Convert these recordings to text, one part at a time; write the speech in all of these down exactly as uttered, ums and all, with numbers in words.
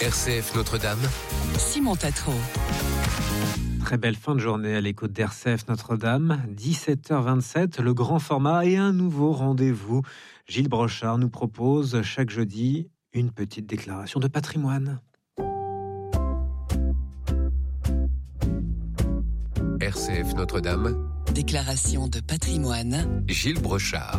R C F Notre-Dame, Simon Tatro. Très belle fin de journée à l'écoute d'R C F Notre-Dame. dix-sept heures vingt-sept, le grand format et un nouveau rendez-vous. Gilles Brochard nous propose chaque jeudi une petite déclaration de patrimoine. R C F Notre-Dame, Déclaration de patrimoine. Gilles Brochard.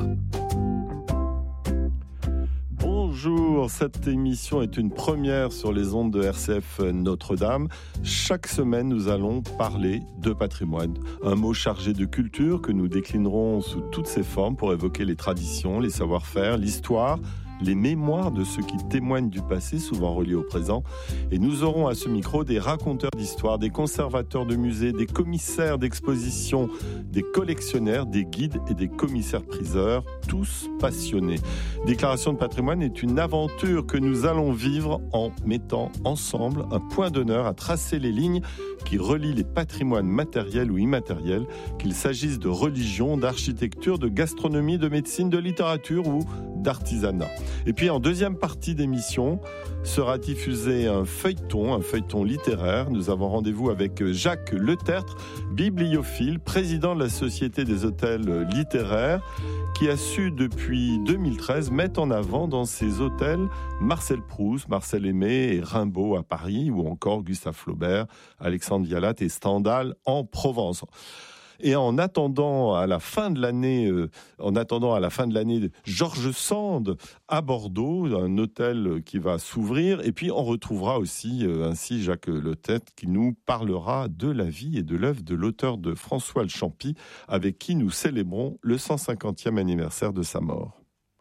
Bonjour, cette émission est une première sur les ondes de R C F Notre-Dame. Chaque semaine, nous allons parler de patrimoine. Un mot chargé de culture que nous déclinerons sous toutes ses formes pour évoquer les traditions, les savoir-faire, l'histoire, les mémoires de ceux qui témoignent du passé, souvent reliés au présent. Et nous aurons à ce micro des raconteurs d'histoire, des conservateurs de musées, des commissaires d'exposition, des collectionneurs, des guides et des commissaires-priseurs, tous passionnés. Déclaration de patrimoine est une aventure que nous allons vivre en mettant ensemble un point d'honneur à tracer les lignes qui relient les patrimoines matériels ou immatériels, qu'il s'agisse de religion, d'architecture, de gastronomie, de médecine, de littérature ou d'artisanat. Et puis en deuxième partie d'émission sera diffusé un feuilleton, un feuilleton littéraire. Nous avons rendez-vous avec Jacques Letertre, bibliophile, président de la Société des hôtels littéraires, qui a su depuis deux mille treize mettre en avant dans ses hôtels Marcel Proust, Marcel Aimé et Rimbaud à Paris, ou encore Gustave Flaubert, Alexandre Vialat et Stendhal en Provence. Et en attendant à la fin de l'année, euh, en attendant à la fin de l'année, Georges Sand à Bordeaux, un hôtel qui va s'ouvrir. Et puis on retrouvera aussi euh, ainsi Jacques Letertre qui nous parlera de la vie et de l'œuvre de l'auteur de François le Champy, avec qui nous célébrons le cent cinquantième anniversaire de sa mort.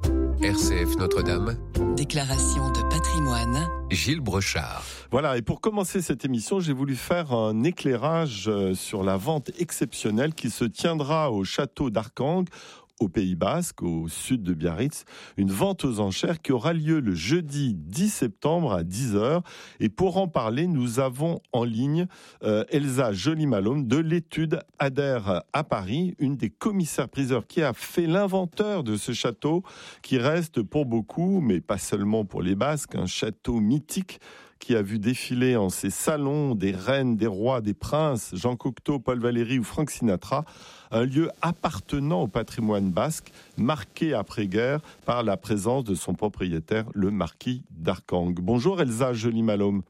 R C F Notre-Dame, Déclaration de patrimoine. Gilles Brochard. Voilà, et pour commencer cette émission, j'ai voulu faire un éclairage sur la vente exceptionnelle qui se tiendra au château d'Arcang, au Pays Basque, au sud de Biarritz, une vente aux enchères qui aura lieu le jeudi dix septembre à dix heures. Et pour en parler, nous avons en ligne euh, Elsa Joly-Malhomme de l'étude Adhère à Paris, une des commissaires-priseurs qui a fait l'inventeur de ce château, qui reste pour beaucoup, mais pas seulement pour les Basques, un château mythique qui a vu défiler en ses salons des reines, des rois, des princes, Jean Cocteau, Paul Valéry ou Frank Sinatra, un lieu appartenant au patrimoine basque, marqué après-guerre par la présence de son propriétaire, le marquis d'Arcang. Bonjour Elsa Joly-Malhomme.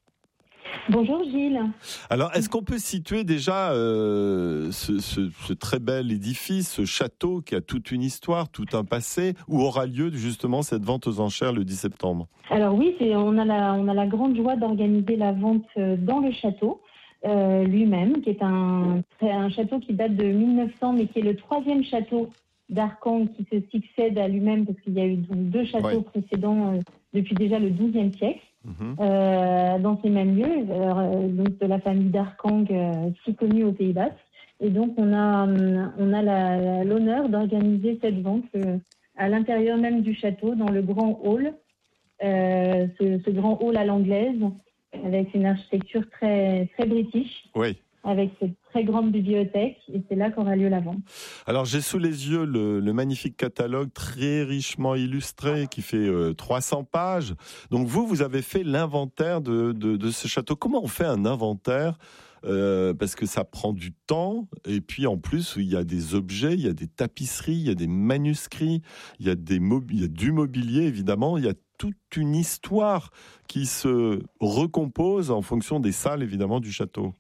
Bonjour Gilles. Alors, est-ce qu'on peut situer déjà euh, ce, ce, ce très bel édifice, ce château qui a toute une histoire, tout un passé, où aura lieu justement cette vente aux enchères le dix septembre ? Alors oui, c'est, on, a la, on a la grande joie d'organiser la vente dans le château euh, lui-même, qui est un, un château qui date de mille neuf cents, mais qui est le troisième château d'Arcang qui se succède à lui-même, parce qu'il y a eu donc deux châteaux ouais. précédents euh, depuis déjà le douzième siècle. Mmh. Euh, dans ces mêmes lieux, euh, donc de la famille d'Arcang, euh, si connue au Pays Basque. Et donc on a, on a la, la, l'honneur d'organiser cette vente euh, à l'intérieur même du château, dans le grand hall, euh, ce, ce grand hall à l'anglaise, avec une architecture très, très british. Oui. Avec cette très grande bibliothèque, et c'est là qu'aura lieu la vente. Alors j'ai sous les yeux le, le magnifique catalogue très richement illustré qui fait euh, trois cents pages. Donc vous, vous avez fait l'inventaire de, de, de ce château. Comment on fait un inventaire ? Euh, parce que ça prend du temps, et puis en plus il y a des objets, il y a des tapisseries, il y a des manuscrits, il y a, des mob- il y a du mobilier évidemment, il y a toute une histoire qui se recompose en fonction des salles évidemment du château.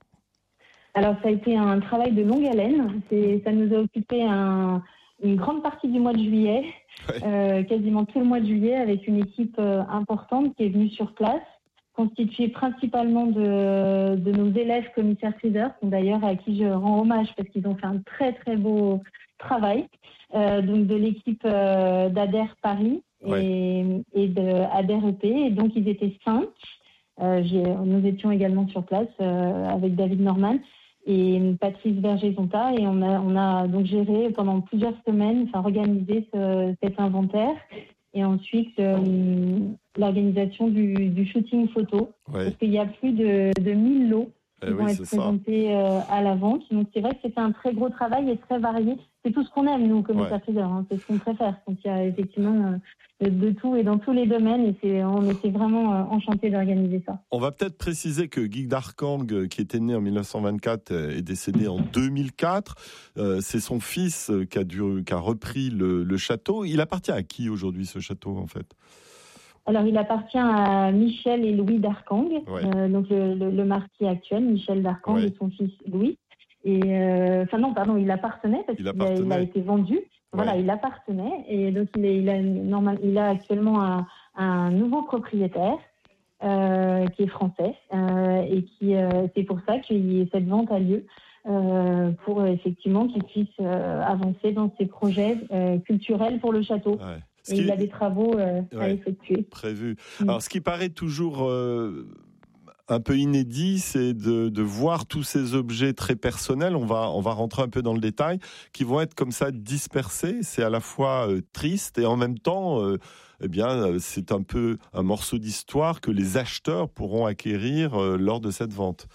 Alors, ça a été un travail de longue haleine. C'est, ça nous a occupé un, une grande partie du mois de juillet, ouais. euh, quasiment tout le mois de juillet, avec une équipe euh, importante qui est venue sur place, constituée principalement de, de nos élèves commissaires-priseurs, d'ailleurs à qui je rends hommage parce qu'ils ont fait un très très beau travail, euh, donc de l'équipe euh, d'Adhère Paris ouais. et, et de Adhère E P. Et donc, ils étaient cinq. Euh, j'ai, nous étions également sur place euh, avec David Norman et Patrice Berger-Zonta, et on a, on a donc géré pendant plusieurs semaines, enfin organisé ce, cet inventaire, et ensuite euh, l'organisation du, du shooting photo, ouais. parce qu'il y a plus de, de mille lots qui eh vont oui, être présentés euh, à la vente. Donc c'est vrai que c'était un très gros travail et très varié. c'est tout ce qu'on aime, nous, commissaires-priseurs. Hein, c'est ce qu'on préfère. Donc, il y a effectivement euh, de, de tout et dans tous les domaines. Et c'est, on était vraiment euh, enchantés d'organiser ça. On va peut-être préciser que Guy d'Arcang, qui était né en mille neuf cent vingt-quatre, est décédé en deux mille quatre. Euh, c'est son fils qui a, dû, qui a repris le, le château. Il appartient à qui aujourd'hui, ce château, en fait ? Alors, il appartient à Michel et Louis d'Arcang, ouais. euh, donc le, le, le marquis actuel, Michel d'Arcang, ouais. et son fils Louis. Et euh, enfin non, pardon, il appartenait parce qu'il a, il a été vendu. Ouais. Voilà, il appartenait et donc il, est, il a normal, il a actuellement un, un nouveau propriétaire euh, qui est français euh, et qui euh, c'est pour ça que cette vente a lieu euh, pour euh, effectivement qu'il puisse euh, avancer dans ses projets euh, culturels pour le château. Ouais. Et qui... il a des travaux euh, ouais, à effectuer. Prévus. Mmh. Alors, ce qui paraît toujours euh, un peu inédit, c'est de, de voir tous ces objets très personnels. On va, on va rentrer un peu dans le détail, qui vont être comme ça dispersés. C'est à la fois euh, triste et en même temps, euh, eh bien, c'est un peu un morceau d'histoire que les acheteurs pourront acquérir euh, lors de cette vente.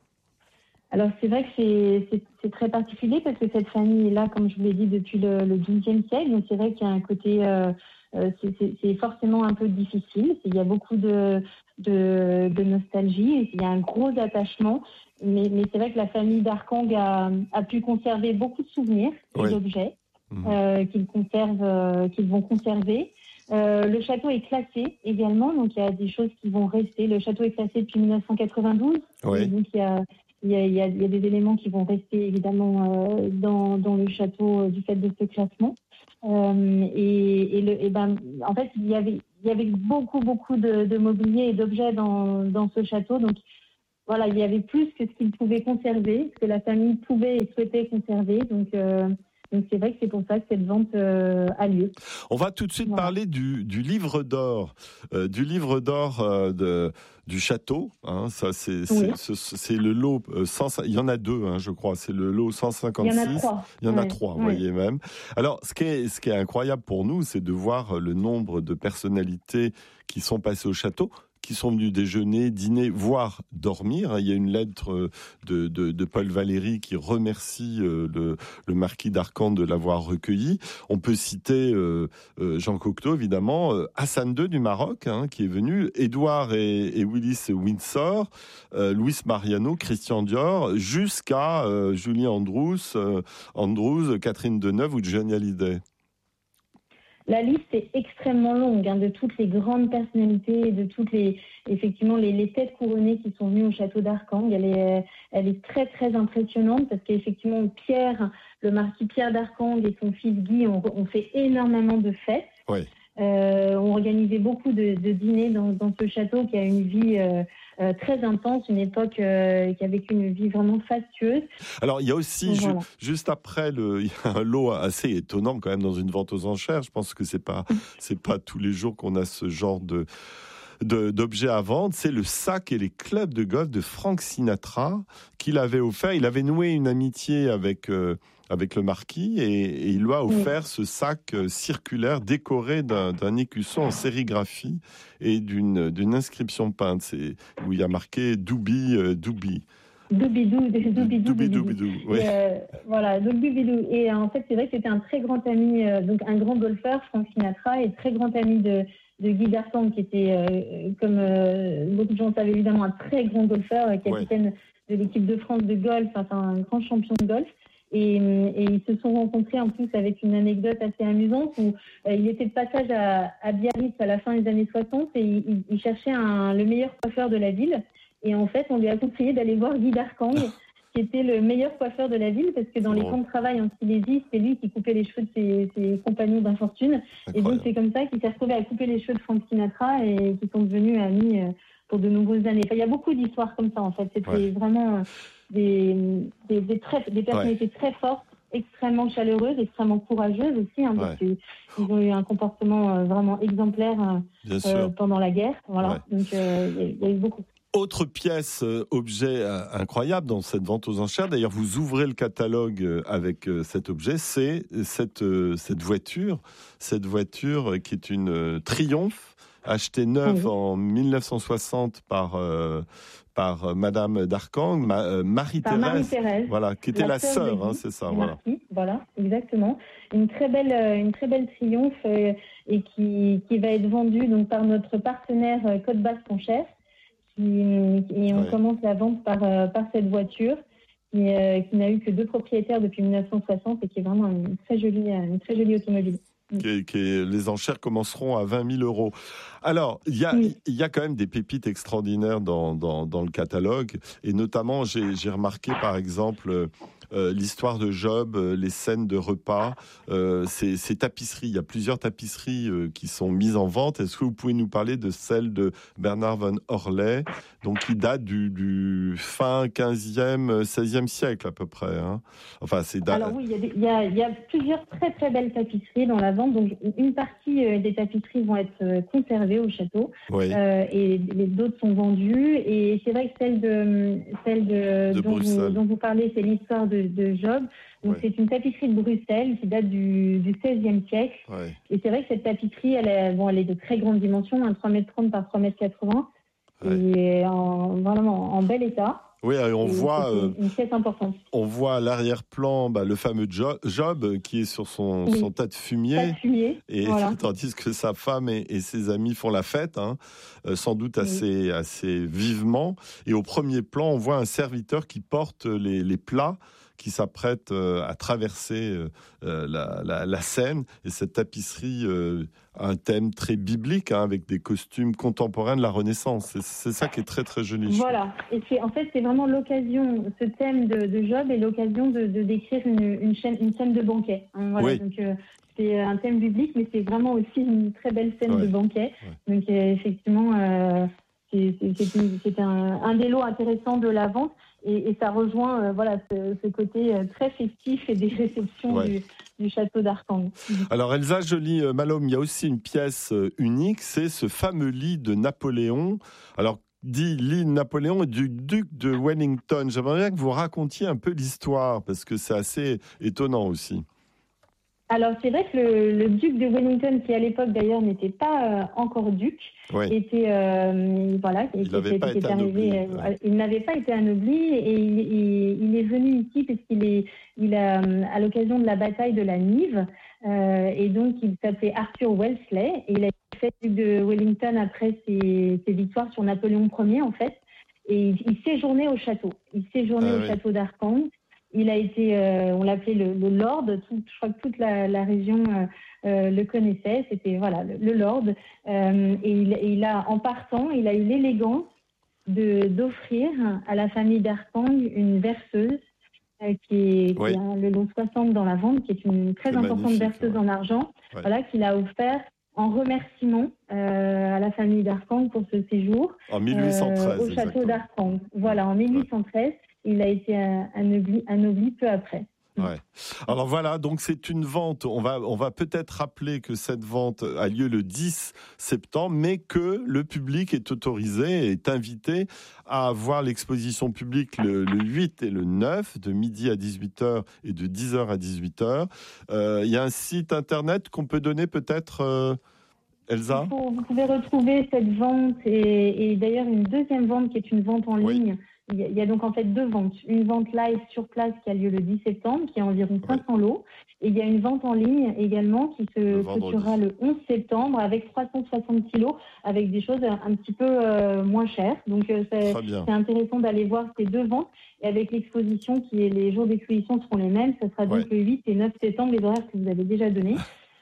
Alors, c'est vrai que c'est, c'est, c'est très particulier parce que cette famille est là, comme je vous l'ai dit, depuis le, le douzième siècle. Donc, c'est vrai qu'il y a un côté, euh, c'est, c'est, c'est forcément un peu difficile. Il y a beaucoup de, de, de nostalgie, il y a un gros attachement. Mais, mais c'est vrai que la famille d'Arcang a, a pu conserver beaucoup de souvenirs et oui. d'objets mmh. euh, qu'ils conservent, euh, qu'ils vont conserver. Euh, le château est classé également, donc il y a des choses qui vont rester. Le château est classé depuis dix-neuf cent quatre-vingt-douze, oui. donc il y a Il y, a, il, y a, il y a des éléments qui vont rester évidemment euh, dans, dans le château euh, du fait de ce classement. Euh, et, et, le, et ben, en fait, il y avait, il y avait beaucoup, beaucoup de, de mobilier et d'objets dans, dans ce château. Donc, voilà, il y avait plus que ce qu'il pouvait conserver, ce que la famille pouvait et souhaitait conserver. Donc, euh, donc c'est vrai que c'est pour ça que cette vente euh, a lieu. On va tout de suite voilà. parler du, du livre d'or, euh, du livre d'or euh, de, du château. Hein, ça, c'est, oui. c'est, c'est, c'est le lot. Euh, cent, il y en a deux, hein, je crois. C'est le lot cent cinquante-six. Il y en a trois. Il y en oui. a trois, vous oui. voyez même. Alors, ce qui est, ce qui est incroyable pour nous, c'est de voir le nombre de personnalités qui sont passées au château, qui sont venus déjeuner, dîner, voire dormir. Il y a une lettre de, de, de Paul Valéry qui remercie le, le marquis d'Arcang de l'avoir recueilli. On peut citer euh, Jean Cocteau, évidemment, Hassan deux du Maroc, hein, qui est venu, Édouard et, et Willis Windsor, euh, Luis Mariano, Christian Dior, jusqu'à euh, Julie Andrews, euh, Andrews, Catherine Deneuve ou Johnny Hallyday. La liste est extrêmement longue hein, de toutes les grandes personnalités, de toutes les effectivement les, les têtes couronnées qui sont venues au château d'Arcang. Elle est, elle est très très impressionnante parce qu'effectivement Pierre, le marquis Pierre d'Arcang et son fils Guy ont, ont fait énormément de fêtes. Oui. Euh, ont organisé beaucoup de, de dîners dans, dans ce château qui a une vie euh, euh, très intense, une époque euh, qui a vécu une vie vraiment fastueuse. Alors il y a aussi, Donc, ju- voilà. juste après, le, il y a un lot assez étonnant quand même dans une vente aux enchères. Je pense que c'est pas, c'est pas tous les jours qu'on a ce genre de... De, d'objets à vendre, c'est le sac et les clubs de golf de Frank Sinatra qu'il avait offert. Il avait noué une amitié avec, euh, avec le marquis et, et il lui a offert oui. ce sac euh, circulaire décoré d'un, d'un écusson en sérigraphie et d'une, d'une inscription peinte c'est, où il y a marqué Doubi, euh, Doubi. Doubidou, doubidou, doubidou, oui. Et euh, voilà, donc doubidou. Et en fait, c'est vrai que c'était un très grand ami, euh, donc un grand golfeur, Frank Sinatra, et très grand ami de de Guy d'Arcang, qui était, euh, comme euh, beaucoup de gens savent évidemment, un très grand golfeur, euh, capitaine ouais. de l'équipe de France de golf, enfin un grand champion de golf. Et, et ils se sont rencontrés en plus avec une anecdote assez amusante où euh, il était de passage à, à Biarritz à la fin des années soixante et il, il cherchait un, le meilleur coiffeur de la ville. Et en fait, on lui a conseillé d'aller voir Guy d'Arcang, qui était le meilleur coiffeur de la ville, parce que dans les camps de travail en Silésie, c'est lui qui coupait les cheveux de ses, ses compagnons d'infortune. Incroyable. Et donc, c'est comme ça qu'il s'est retrouvé à couper les cheveux de Frank Sinatra et qui sont devenus amis pour de nombreuses années. Enfin, il y a beaucoup d'histoires comme ça, en fait. C'était ouais. vraiment des, des, des, très, des personnalités ouais. très fortes, extrêmement chaleureuses, extrêmement courageuses aussi, hein, parce ouais. qu'ils ont eu un comportement vraiment exemplaire euh, pendant la guerre. Voilà. Ouais. Donc, euh, il y a eu beaucoup. Autre pièce, euh, objet euh, incroyable dans cette vente aux enchères, d'ailleurs vous ouvrez le catalogue euh, avec euh, cet objet, c'est cette, euh, cette voiture, cette voiture qui est une euh, Triumph acheté neuf Oui. en dix-neuf cent soixante par euh, par euh, Madame d'Arcang, Ma, euh, Par Marie-Thérèse, Marie-Thérèse, voilà, qui était la, sœur de sœur, hein, Guy, c'est ça, du voilà. marquis. Voilà, exactement. Une très belle, euh, une très belle triomphe euh, et qui, qui va être vendue donc par notre partenaire euh, Côte Basque en Cher. Qui, et on Ouais. commence la vente par euh, par cette voiture qui, euh, qui n'a eu que deux propriétaires depuis dix-neuf cent soixante et qui est vraiment une très jolie, une très jolie automobile. Qui est- qui est- les enchères commenceront à vingt mille euros. Alors, il y a, Oui. il y a quand même des pépites extraordinaires dans, dans, dans le catalogue. Et notamment, j'ai, j'ai remarqué, par exemple, euh, l'histoire de Job, euh, les scènes de repas, euh, ces, ces tapisseries. Il y a plusieurs tapisseries euh, qui sont mises en vente. Est-ce que vous pouvez nous parler de celle de Bernard von Orley, donc qui date du, du fin quinzième, seizième siècle à peu près, hein. Enfin, c'est da- Alors oui, il y, a des- il y a, il y a plusieurs très très belles tapisseries dans la vente. Donc une partie euh, des tapisseries vont être euh, conservées au château oui. euh, et les d'autres sont vendues. Et c'est vrai que celle de celle de, De dont, vous, Bruxelles. dont vous parlez, c'est l'histoire de, de Job. Donc Ouais. c'est une tapisserie de Bruxelles qui date du, du seizième siècle. Ouais. Et c'est vrai que cette tapisserie, elle est, bon, elle est de très grande dimension, hein, trois mètres trente par trois mètres quatre-vingts, Ouais. et en, vraiment en bel état. Oui, et on Et voit, c'est euh, une, une pièce importante. on voit à l'arrière-plan bah, le fameux Jo- Job euh, qui est sur son, Oui. son tas de Pas fumier. de fumier. Et Voilà. tandis que sa femme et, et ses amis font la fête, hein, euh, sans doute Oui. assez, assez vivement. Et au premier plan, on voit un serviteur qui porte les, les plats, qui s'apprête euh, à traverser euh, euh, la, la, la Seine. Et cette tapisserie euh, a un thème très biblique, hein, avec des costumes contemporains de la Renaissance. C'est, c'est ça qui est très très joli. je trouve. Voilà. Et c'est, en fait, c'est vraiment l'occasion, ce thème de, de Job est l'occasion de, de décrire une, une, chaîne, une scène de banquet. Hein, voilà. Oui. Donc, euh, c'est un thème biblique, mais c'est vraiment aussi une très belle scène Ouais. de banquet. Ouais. Donc, euh, effectivement, euh, c'est, c'est, c'est, une- c'est un, un des lots intéressants de la vente. Et, et ça rejoint euh, voilà, ce, ce côté euh, très festif et des réceptions Ouais. du, du château d'Arcang. Alors Elsa Joly-Malhomme, il y a aussi une pièce euh, unique, c'est ce fameux lit de Napoléon. Alors, dit lit de Napoléon et du duc de Wellington. J'aimerais bien que vous racontiez un peu l'histoire, parce que c'est assez étonnant aussi. Alors, c'est vrai que le, le duc de Wellington, qui à l'époque d'ailleurs n'était pas euh, encore duc, Oui. était euh, voilà, Il qui n'avait était- pas qui été était arrivé, anobli, euh, ouais. il n'avait pas été anobli et il, il- il est venu ici parce qu'il est, il a euh, à l'occasion de la bataille de la Nive euh, et donc il s'appelait Arthur Wellesley et il a été fait duc de Wellington après ses, ses victoires sur Napoléon Ier en fait et il, il séjournait au château, il séjournait Ah au oui. château d'Arcang. Il a été, euh, on l'appelait le, le Lord. Tout, je crois que toute la, la région euh, euh, le connaissait. C'était voilà le, le Lord. Euh, et, il, et il a, en partant, il a eu l'élégance de d'offrir à la famille d'Arcang une berceuse euh, qui est, Oui. qui a le lot soixante dans la vente, qui est une très C'est importante magnifique, berceuse ouais. en argent. Ouais. Voilà qu'il a offert en remerciement euh, à la famille d'Arcang pour ce séjour En mille huit cent treize, euh, au château exactement. d'Arcang. Voilà, en mille huit cent treize. Il a été euh, anobli, anobli peu après. Ouais. Alors voilà, donc c'est une vente. On va, on va peut-être rappeler que cette vente a lieu le dix septembre, mais que le public est autorisé, est invité à voir l'exposition publique le, le huit et le neuf, de midi à dix-huit heures et de dix heures à dix-huit heures. Euh, il y a un site internet qu'on peut donner peut-être, euh, Elsa ? Il faut- vous pouvez retrouver cette vente et, et d'ailleurs une deuxième vente qui est une vente en Oui. ligne. Il y, a, il y a donc en fait deux ventes. Une vente live sur place qui a lieu le dix septembre, qui a environ cinq cents lots. Et il y a une vente en ligne également qui Le se vendredi. clôturera le onze septembre avec trois cent soixante kilos, avec des choses un petit peu euh, moins chères. Donc euh, c'est, Très bien. c'est intéressant d'aller voir ces deux ventes. Et avec l'exposition, qui est les jours d'exposition seront les mêmes, ça sera donc Ouais. le huit et neuf septembre, les horaires que vous avez déjà donnés.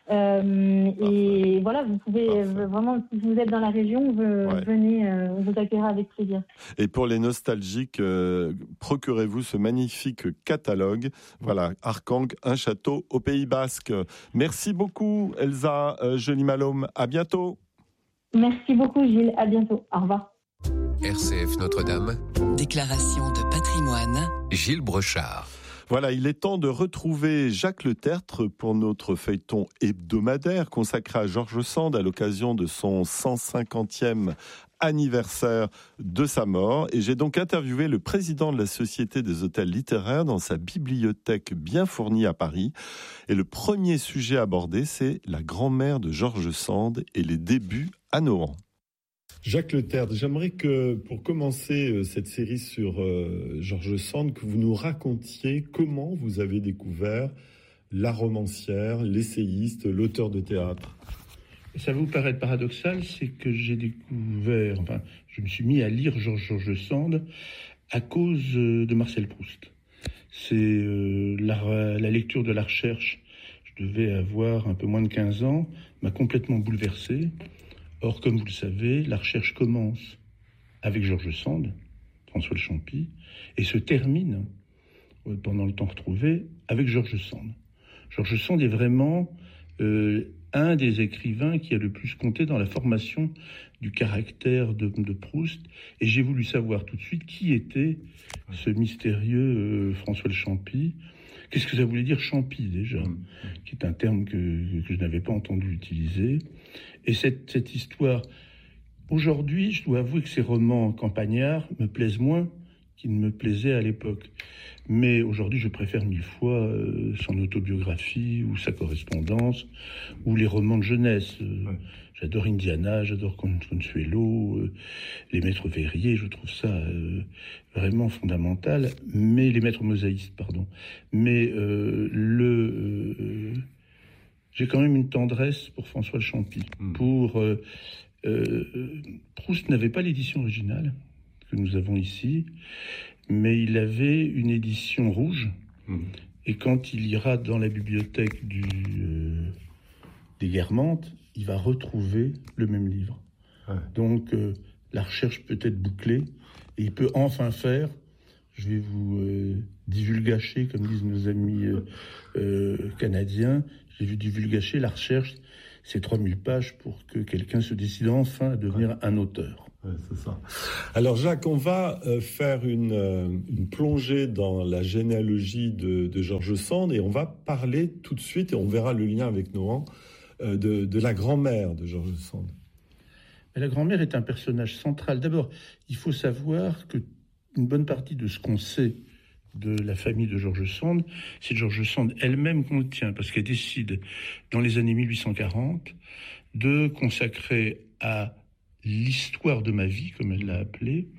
Euh, et voilà, vous pouvez Parfait. euh, vraiment, si vous êtes dans la région, vous, Ouais. venez, euh, on vous accueillera avec plaisir. Et pour les nostalgiques, euh, procurez-vous ce magnifique catalogue. Voilà, Arcang, un château au Pays Basque. Merci beaucoup, Elsa euh, Joly-Malhomme. À bientôt. Merci beaucoup, Gilles. À bientôt. Au revoir. R C F Notre-Dame, Déclaration de patrimoine Gilles Brochard. Voilà, il est temps de retrouver Jacques Le Tertre pour notre feuilleton hebdomadaire consacré à George Sand à l'occasion de son cent cinquantième anniversaire de sa mort. Et j'ai donc interviewé le président de la Société des hôtels littéraires dans sa bibliothèque bien fournie à Paris. Et le premier sujet abordé, c'est la grand-mère de George Sand et les débuts à Nohant. Jacques Letertre, j'aimerais que, pour commencer cette série sur euh, George Sand, que vous nous racontiez comment vous avez découvert la romancière, l'essayiste, l'auteur de théâtre. Ça va vous paraître paradoxal, c'est que j'ai découvert, enfin, je me suis mis à lire George, George Sand à cause de Marcel Proust. C'est euh, la, la lecture de la recherche, je devais avoir un peu moins de quinze ans, m'a complètement bouleversé. Or, comme vous le savez, la recherche commence avec George Sand, François Le Champy, et se termine, pendant le temps retrouvé, avec George Sand. George Sand est vraiment euh, un des écrivains qui a le plus compté dans la formation du caractère de, de Proust, et j'ai voulu savoir tout de suite qui était ce mystérieux euh, François Le Champy. Qu'est-ce que ça voulait dire Champy déjà, mmh. qui est un terme que, que je n'avais pas entendu utiliser. Et cette, cette histoire, aujourd'hui, je dois avouer que ces romans campagnards me plaisent moins qu'ils ne me plaisaient à l'époque. Mais aujourd'hui, je préfère mille fois euh, son autobiographie ou sa correspondance ou les romans de jeunesse. Euh, ouais. J'adore Indiana, j'adore Consuelo, euh, les maîtres verriers, je trouve ça euh, vraiment fondamental. Mais les maîtres mosaïstes, pardon. Mais euh, le, euh, j'ai quand même une tendresse pour François Le Champy. Mmh. Pour euh, euh, Proust n'avait pas l'édition originale que nous avons ici, mais il avait une édition rouge. Mmh. Et quand il ira dans la bibliothèque du, euh, des Guermantes, il va retrouver le même livre. Ouais. Donc, euh, la recherche peut être bouclée, et il peut enfin faire, je vais vous euh, divulgacher, comme disent nos amis euh, euh, canadiens, je vais vous divulgacher la recherche, c'est trois mille pages pour que quelqu'un se décide enfin à devenir ouais. un auteur. Ouais, c'est ça. Alors Jacques, on va euh, faire une, euh, une plongée dans la généalogie de, de George Sand et on va parler tout de suite, et on verra le lien avec Nohant, euh, de, de la grand-mère de George Sand. La grand-mère est un personnage central. D'abord, il faut savoir que une bonne partie de ce qu'on sait de la famille de George Sand, c'est George Sand elle-même qu'on le tient, parce qu'elle décide, dans les années mille huit cent quarante, de consacrer à l'histoire de ma vie, comme elle l'a appelé.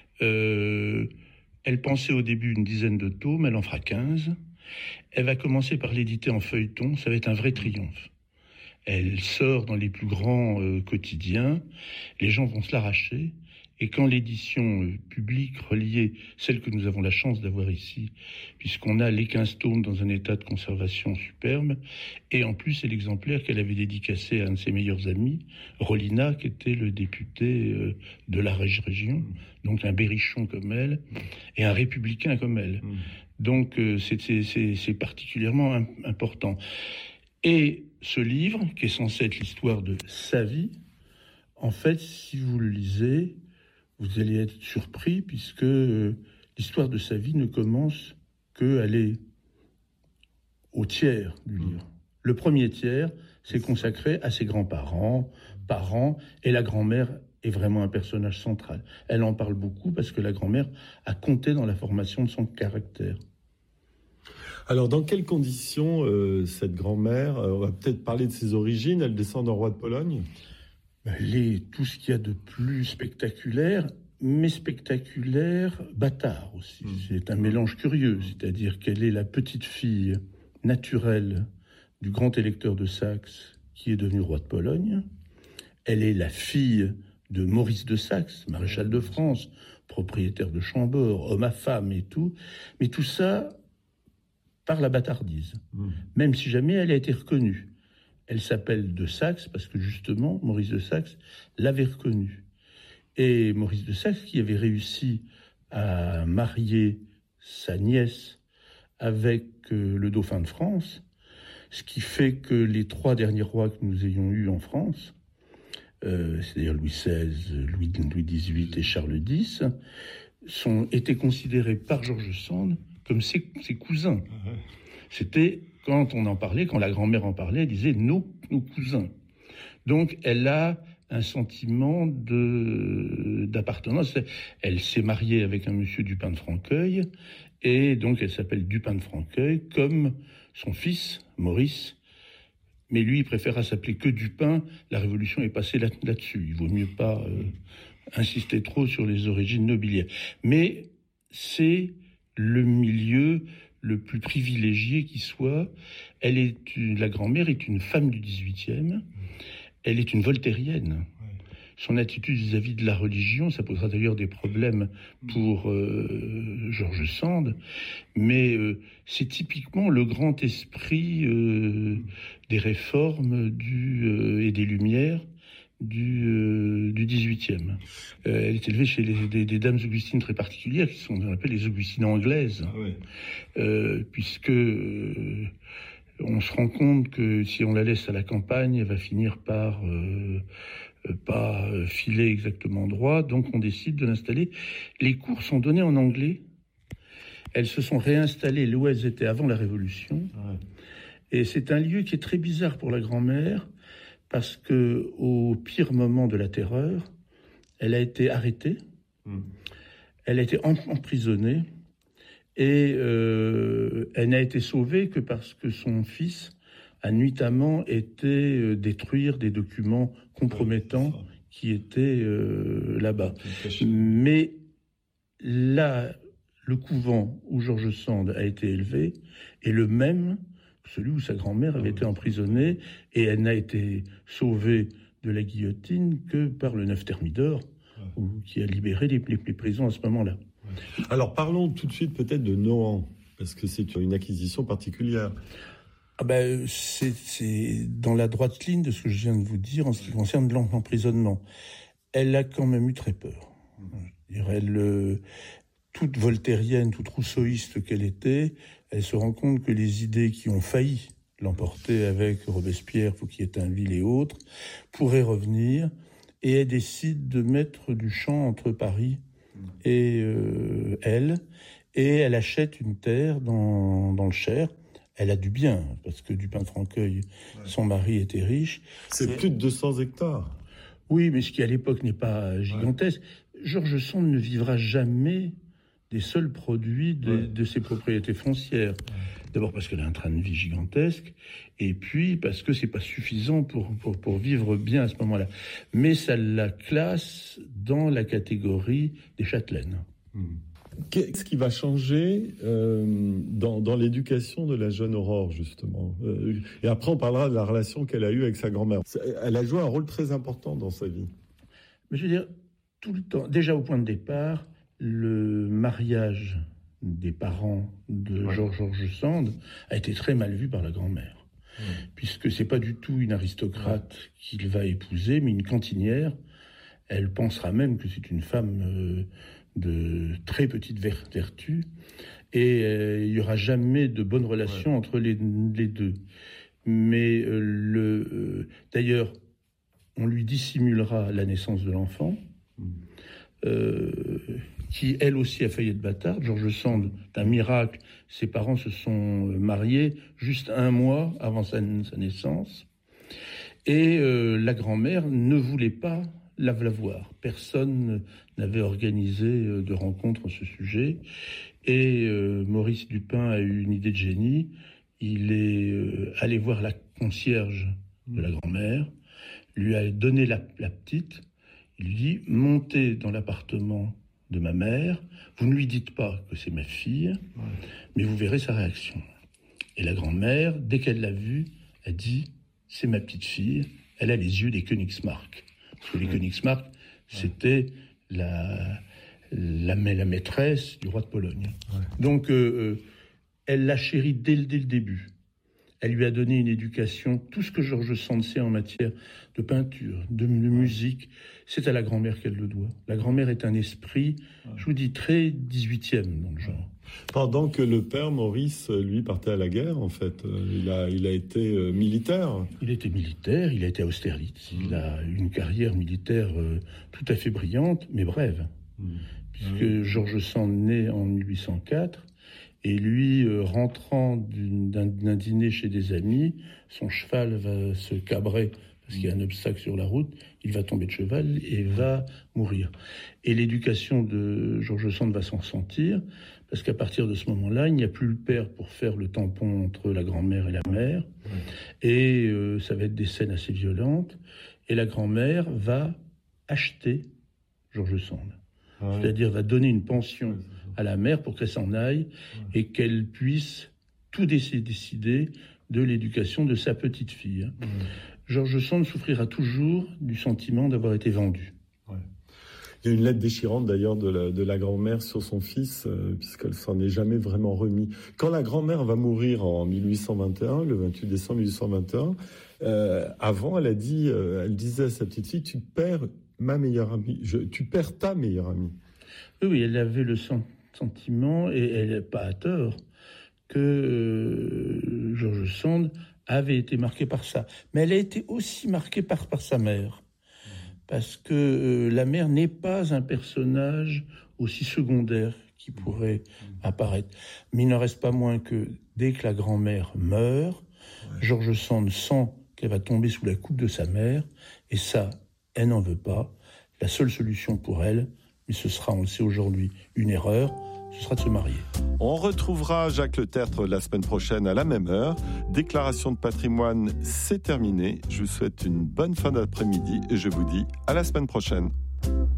Euh, elle pensait au début une dizaine de tomes, elle en fera quinze. Elle va commencer par l'éditer en feuilleton, ça va être un vrai triomphe. Elle sort dans les plus grands euh, quotidiens, les gens vont se l'arracher, et quand l'édition euh, publique reliée, celle que nous avons la chance d'avoir ici, puisqu'on a les quinze tomes dans un état de conservation superbe, et en plus c'est l'exemplaire qu'elle avait dédicacé à un de ses meilleurs amis, Rolina, qui était le député euh, de la région, donc un berrichon comme elle, et un républicain comme elle. Mmh. Donc euh, c'est, c'est, c'est, c'est particulièrement im- important. Et ce livre, qui est censé être l'histoire de sa vie, en fait, si vous le lisez, vous allez être surpris, puisque euh, l'histoire de sa vie ne commence qu'à aller au tiers du livre. Le premier tiers, c'est consacré à ses grands-parents, parents, et la grand-mère est vraiment un personnage central. Elle en parle beaucoup parce que la grand-mère a compté dans la formation de son caractère. Alors, dans quelles conditions euh, cette grand-mère, euh, on va peut-être parler de ses origines, elle descend d'un roi de Pologne ? Elle est tout ce qu'il y a de plus spectaculaire, mais spectaculaire, bâtard aussi. Mmh. C'est un mélange curieux, c'est-à-dire qu'elle est la petite-fille naturelle du grand électeur de Saxe, qui est devenu roi de Pologne. Elle est la fille de Maurice de Saxe, maréchal de France, propriétaire de Chambord, homme à femme et tout. Mais tout ça par la bâtardise, mmh. même si jamais elle a été reconnue. Elle s'appelle de Saxe parce que justement, Maurice de Saxe l'avait reconnue. Et Maurice de Saxe, qui avait réussi à marier sa nièce avec euh, le dauphin de France, ce qui fait que les trois derniers rois que nous ayons eus en France, euh, c'est-à-dire Louis seize, Louis, Louis dix-huit et Charles dix, sont, étaient considérés par George Sand comme ses, ses cousins. Mmh. C'était... Quand on en parlait, quand la grand-mère en parlait, elle disait nos, nos cousins. Donc, elle a un sentiment de, d'appartenance. Elle s'est mariée avec un monsieur Dupin de Franqueuil, et donc elle s'appelle Dupin de Franqueuil, comme son fils, Maurice, Mais lui, il préférera s'appeler que Dupin. La Révolution est passée là, là-dessus. Il vaut mieux pas euh, insister trop sur les origines nobiliaires. Mais c'est le milieu le plus privilégié qui soit. Elle est une, la grand-mère est une femme du dix-huitième. Elle est une voltairienne. Son attitude vis-à-vis de la religion, ça posera d'ailleurs des problèmes pour euh, George Sand, mais euh, c'est typiquement le grand esprit euh, des réformes du, euh, et des Lumières du, euh, du dix-huitième. Euh, elle est élevée chez les, des, des dames augustines très particulières, qui sont on appelle les augustines anglaises, ah oui. euh, puisque euh, on se rend compte que si on la laisse à la campagne, elle va finir par euh, pas filer exactement droit, donc on décide de l'installer. Les cours sont donnés en anglais. Elles se sont réinstallées là où elles étaient avant la Révolution. Ouais. Et c'est un lieu qui est très bizarre pour la grand-mère, parce que au pire moment de la terreur, elle a été arrêtée, mmh. elle a été emprisonnée, et euh, elle n'a été sauvée que parce que son fils a nuitamment été euh, détruire des documents compromettants ouais, qui étaient euh, là-bas. Mais là, le couvent où George Sand a été élevé est le même que celui où sa grand-mère avait ah, été emprisonnée, et elle n'a été sauvée de la guillotine que par le neuf Thermidor, ouais. où, qui a libéré les, les, les prisons à ce moment-là. Ouais. Alors parlons tout de suite peut-être de Nohant, parce que c'est une acquisition particulière. Ah ben, c'est, c'est dans la droite ligne de ce que je viens de vous dire en ce qui concerne l'emprisonnement. Elle a quand même eu très peur. Je dirais, elle, euh, toute voltairienne, toute rousseauiste qu'elle était, elle se rend compte que les idées qui ont failli l'emporter avec Robespierre, Fouquier-Tinville et autres, pourraient revenir, et elle décide de mettre du champ entre Paris et euh, elle, et elle achète une terre dans, dans le Cher. Elle a du bien, parce que Dupin de Franqueuil, ouais. son mari, était riche. C'est et... plus de deux cents hectares. Oui, mais ce qui à l'époque n'est pas gigantesque. Ouais. George Sand ne vivra jamais des seuls produits de, ouais. de ses propriétés foncières. Ouais. D'abord parce qu'elle a un train de vie gigantesque, et puis parce que c'est pas suffisant pour, pour, pour vivre bien à ce moment-là. Mais ça la classe dans la catégorie des châtelaines. Mmh. Qu'est-ce qui va changer euh, dans, dans l'éducation de la jeune Aurore, justement euh, Et après, on parlera de la relation qu'elle a eue avec sa grand-mère. Elle a joué un rôle très important dans sa vie. Mais je veux dire, tout le temps, déjà au point de départ, le mariage des parents de ouais. George, George Sand a été très mal vu par la grand-mère. Ouais. Puisque c'est pas du tout une aristocrate ouais. qu'il va épouser, mais une cantinière. Elle pensera même que c'est une femme... Euh, de très petite vertu, et euh, il n'y aura jamais de bonne relation ouais. entre les, les deux. Mais euh, le, euh, d'ailleurs, on lui dissimulera la naissance de l'enfant, mmh. euh, qui elle aussi a failli être bâtarde. George Sand, d'un miracle, ses parents se sont mariés juste un mois avant sa, sa naissance, et euh, la grand-mère ne voulait pas la voir. Personne n'avait organisé de rencontre à ce sujet. Et euh, Maurice Dupin a eu une idée de génie. Il est euh, allé voir la concierge de la grand-mère, lui a donné la, la petite. Il lui dit, montez dans l'appartement de ma mère. Vous ne lui dites pas que c'est ma fille, ouais. mais vous verrez sa réaction. Et la grand-mère, dès qu'elle l'a vue, a dit, c'est ma petite fille. Elle a les yeux des Königsmarck. Parce que les Königsmarck, ouais. c'était la, la, la maîtresse du roi de Pologne. Ouais. Donc, euh, elle l'a chérie dès, dès le début. Elle lui a donné une éducation. Tout ce que George Sand sait en matière de peinture, de, de musique, c'est à la grand-mère qu'elle le doit. La grand-mère est un esprit, ouais. je vous dis, très dix-huitième dans le genre. Pendant que le père, Maurice, lui, partait à la guerre, en fait. Il a, il a été euh, militaire. Il était militaire, il a été à Austerlitz. Mmh. Il a une carrière militaire euh, tout à fait brillante, mais brève. Mmh. Puisque mmh. George Sand naît en mille huit cent quatre, et lui, euh, rentrant d'un, d'un dîner chez des amis, son cheval va se cabrer parce qu'il y a un obstacle sur la route, il va tomber de cheval et va mourir. Et l'éducation de George Sand va s'en ressentir, parce qu'à partir de ce moment-là, il n'y a plus le père pour faire le tampon entre la grand-mère et la mère, ouais. et euh, ça va être des scènes assez violentes, et la grand-mère va acheter George Sand, ah ouais. c'est-à-dire va donner une pension à la mère pour qu'elle s'en aille, ouais. et qu'elle puisse tout décider de l'éducation de sa petite fille. Ouais. George Sand souffrira toujours du sentiment d'avoir été vendu. Ouais. Il y a une lettre déchirante d'ailleurs de la, de la grand-mère sur son fils, euh, puisqu'elle s'en est jamais vraiment remis. Quand la grand-mère va mourir en mille huit cent vingt et un, le vingt-huit décembre mille huit cent vingt et un, euh, avant elle a dit, euh, elle disait à sa petite fille, tu perds ma meilleure amie, je, tu perds ta meilleure amie. Oui, oui, elle avait le sentiment, et elle n'est pas à tort, que euh, George Sand avait été marquée par ça. Mais elle a été aussi marquée par, par sa mère. Parce que euh, la mère n'est pas un personnage aussi secondaire qui pourrait apparaître. Mais il n'en reste pas moins que dès que la grand-mère meurt, ouais. George Sand sent qu'elle va tomber sous la coupe de sa mère. Et ça, elle n'en veut pas. La seule solution pour elle, mais ce sera, on le sait aujourd'hui, une erreur, ce sera de se marier. On retrouvera Jacques Le Tertre la semaine prochaine à la même heure. Déclaration de patrimoine, c'est terminé. Je vous souhaite une bonne fin d'après-midi et je vous dis à la semaine prochaine.